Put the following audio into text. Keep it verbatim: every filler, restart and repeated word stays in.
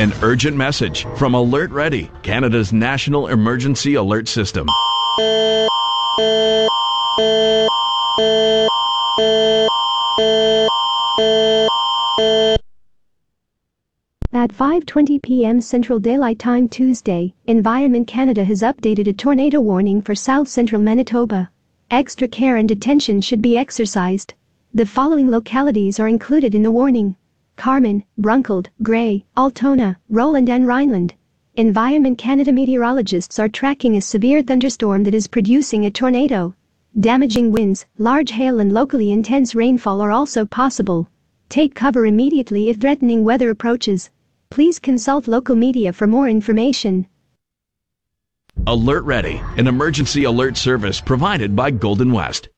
An urgent message from Alert Ready, Canada's national emergency alert system. At five twenty p m Central Daylight Time Tuesday, Environment Canada has updated a tornado warning for south-central Manitoba. Extra care and attention should be exercised. The following localities are included in the warning: Carman, Brunckeld, Gray, Altona, Roland and Rhineland. Environment Canada meteorologists are tracking a severe thunderstorm that is producing a tornado. Damaging winds, large hail and locally intense rainfall are also possible. Take cover immediately if threatening weather approaches. Please consult local media for more information. Alert Ready, an emergency alert service provided by Golden West.